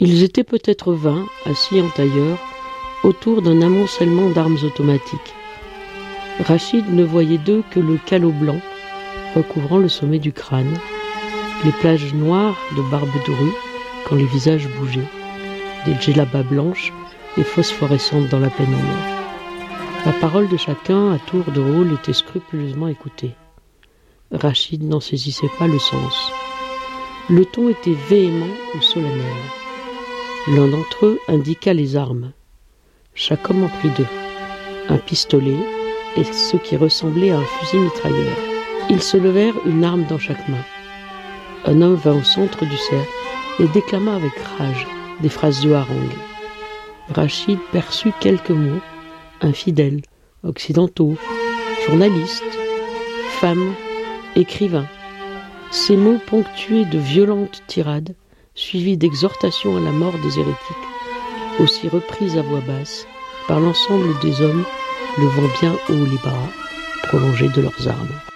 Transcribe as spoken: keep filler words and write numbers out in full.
Ils étaient peut-être vingt, assis en tailleur, autour d'un amoncellement d'armes automatiques. Rachid ne voyait d'eux que le calot blanc recouvrant le sommet du crâne, les plages noires de barbe drue quand les visages bougeaient, des djellabas blanches et phosphorescentes dans la pénombre. La parole de chacun, à tour de rôle, était scrupuleusement écoutée. Rachid n'en saisissait pas le sens. Le ton était véhément ou solennel. L'un d'entre eux indiqua les armes. Chaque homme en prit deux, un pistolet et ce qui ressemblait à un fusil mitrailleur. Ils se levèrent une arme dans chaque main. Un homme vint au centre du cercle et déclama avec rage des phrases de harangue. Rachid perçut quelques mots, infidèles, occidentaux, journalistes, femmes, écrivains. Ces mots ponctués de violentes tirades, suivies d'exhortations à la mort des hérétiques, aussi reprises à voix basse par l'ensemble des hommes levant bien haut les bras prolongés de leurs armes.